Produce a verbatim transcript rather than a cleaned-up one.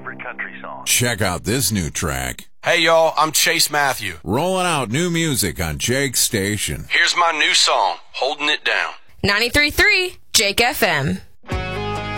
favorite country songs. Check out this new track. Hey, y'all, I'm Chase Matthew. Rolling out new music on Jake's station. Here's my new song, Holding It Down. ninety-three point three Jake F M.